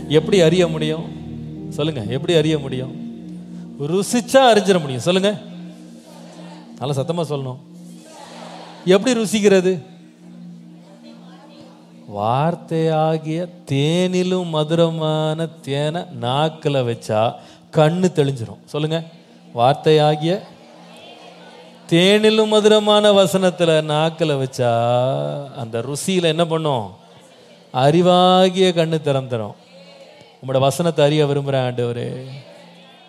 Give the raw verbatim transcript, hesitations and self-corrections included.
எப்படி அறிய முடியும் சொல்லுங்க? எப்படி அறிய முடியும்? ருசிச்சா அறிஞ்சிட முடியும். சொல்லுங்க, நல்லா சத்தமா சொல்லணும். எப்படி ருசிக்கிறது? வார்த்தையாகிய தேனிலும் மதுரமான தேனை நாக்கில் வச்சா கண்ணு தெளிஞ்சிரும். சொல்லுங்க, வார்த்தையாகிய தேனிலும் மதுரமான வசனத்துல நாக்கில் வச்சா அந்த ருசியில என்ன பண்ணும்? அறிவாகிய கண்ணு திறந்துரும். உங்களோட வசனத்தை அறிய விரும்புகிறேன் ஆண்டவரே.